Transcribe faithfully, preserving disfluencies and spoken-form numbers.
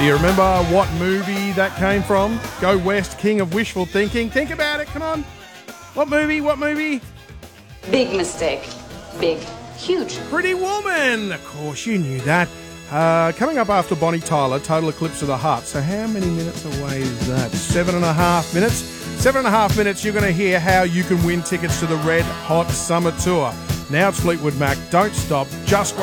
Do you remember what movie that came from? Go West, King of Wishful Thinking. Think about it, come on. What movie, what movie? Big mistake. Big. Huge. Pretty Woman. Of course, you knew that. Uh, coming up after Bonnie Tyler, Total Eclipse of the Heart. So how many minutes away is that? Seven and a half minutes. Seven and a half minutes, you're going to hear how you can win tickets to the Red Hot Summer Tour. Now it's Fleetwood Mac. Don't stop. Just wait.